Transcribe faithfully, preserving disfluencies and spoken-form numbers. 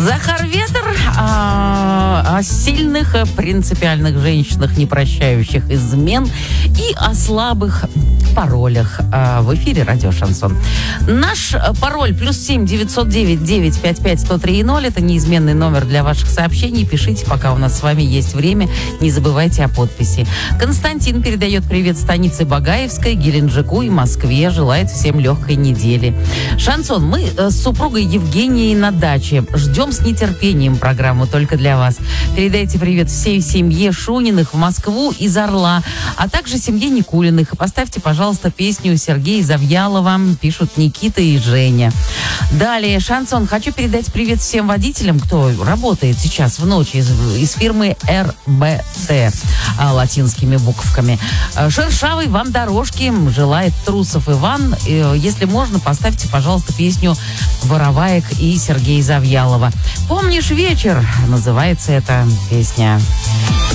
Захар Ветер а, о сильных, принципиальных женщинах, не прощающих измен, и о слабых паролях а, в эфире радио Шансон. Наш пароль плюс семь девятьсот девять девять пять пять сто три ноль. Это неизменный номер для ваших сообщений. Пишите, пока у нас с вами есть время. Не забывайте о подписи. Константин передает привет станице Багаевской, Геленджику и Москве. Желает всем легкой недели. Шансон, мы с супругой Евгенией на даче. Ждем с нетерпением программу только для вас. Передайте привет всей семье Шуниных в Москву из Орла, а также семье Никулиных. Поставьте, пожалуйста, песню Сергея Завьялова, пишут Никита и Женя. Далее, Шансон, хочу передать привет всем водителям, кто работает сейчас в ночь из, из фирмы эр бэ тэ а, латинскими буквами. Шершавой вам дорожки желает Трусов Иван. Если можно, поставьте, пожалуйста, песню Вороваек и Сергея Завьялова. «Помнишь вечер» называется эта песня.